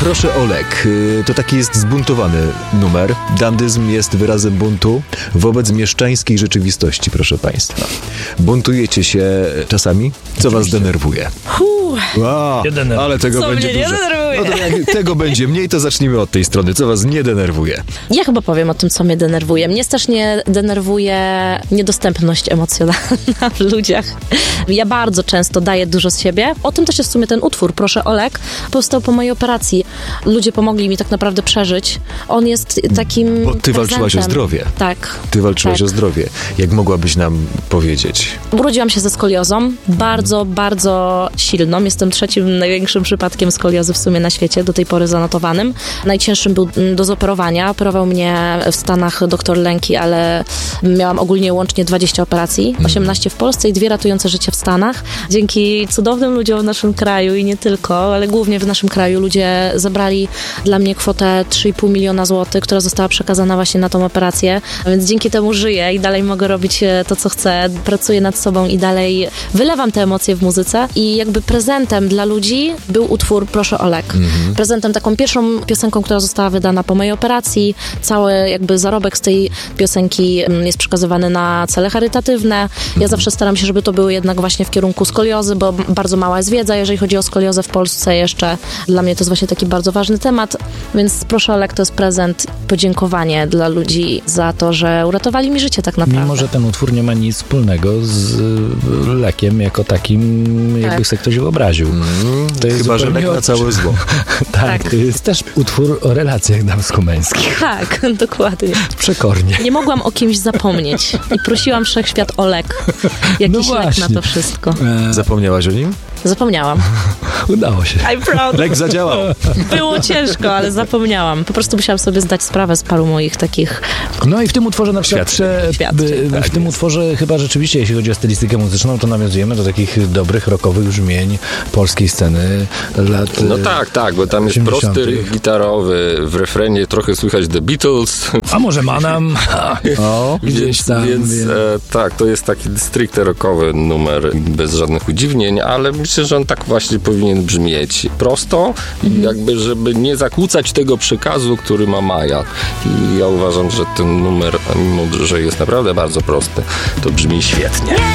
Proszę Olek, to taki jest zbuntowany numer. Dandyzm jest wyrazem buntu wobec mieszczańskiej rzeczywistości, proszę państwa. Buntujecie się czasami? Co was denerwuje? Ale tego Co będzie mnie nie dużo. denerwuje? No to jak tego będzie mniej, to zacznijmy od tej strony. Co was nie denerwuje? Ja chyba powiem o tym, co mnie denerwuje. Mnie strasznie denerwuje niedostępność emocjonalna w ludziach. Ja bardzo często daję dużo z siebie. O tym też jest w sumie ten utwór, Proszę Olek. Powstał po mojej operacji. Ludzie pomogli mi tak naprawdę przeżyć. On jest takim Bo ty walczyłaś o prezentem. zdrowie. Tak. Ty walczyłaś Tak. o zdrowie. Jak mogłabyś nam powiedzieć? Urodziłam się ze skoliozą. Bardzo, bardzo silną. Jestem trzecim największym przypadkiem skoliozy w sumie na świecie, do tej pory zanotowanym. Najcięższym był do zoperowania. Operował mnie w Stanach doktor Lęki, ale miałam ogólnie łącznie 20 operacji. 18 w Polsce i 2 ratujące życie w Stanach. Dzięki cudownym ludziom w naszym kraju i nie tylko, ale głównie w naszym kraju ludzie zabrali dla mnie kwotę 3,5 miliona złotych, która została przekazana właśnie na tą operację. Więc dzięki temu żyję i dalej mogę robić to, co chcę. Pracuję nad sobą i dalej wylewam te emocje w muzyce. I jakby prezentem dla ludzi był utwór Proszę Olek. Prezentem, taką pierwszą piosenką, która została wydana po mojej operacji. Cały jakby zarobek z tej piosenki jest przekazywany na cele charytatywne. Ja zawsze staram się, żeby to było jednak właśnie w kierunku skoliozy, bo bardzo mała jest wiedza, jeżeli chodzi o skoliozę w Polsce jeszcze. Dla mnie to jest właśnie taki bardzo ważny temat, więc Proszę Olek to jest prezent, podziękowanie dla ludzi za to, że uratowali mi życie tak naprawdę. Mimo że ten utwór nie ma nic wspólnego z lekiem jako takim, jakby sobie ktoś wyobraził. To jest Chyba, że zupełnie lek na całe zło. Tak, to jest też utwór o relacjach damsko-męskich. Tak, dokładnie. Przekornie. Nie mogłam o kimś zapomnieć i prosiłam wszechświat o lek. Jakiś lek na właśnie. to wszystko. Zapomniałaś o nim? Zapomniałam. Udało się. I'm proud. Lek zadziałał. Było ciężko, ale zapomniałam. Po prostu musiałam sobie zdać sprawę z paru moich takich... No i w tym utworze na przykład Świadczeń, w tym utworze chyba rzeczywiście, jeśli chodzi o stylistykę muzyczną, to nawiązujemy do takich dobrych rockowych brzmień polskiej sceny lat No tak, bo tam jest 80. prosty riff gitarowy, w refrenie trochę słychać The Beatles. A może Manam? O, gdzieś tam. Więc tak, to jest taki stricte rockowy numer, bez żadnych udziwnień, ale myślę, że on tak właśnie powinien brzmieć prosto i jakby, żeby nie zakłócać tego przekazu, który ma Maja. I ja uważam, że ten numer, mimo że jest naprawdę bardzo prosty, to brzmi świetnie.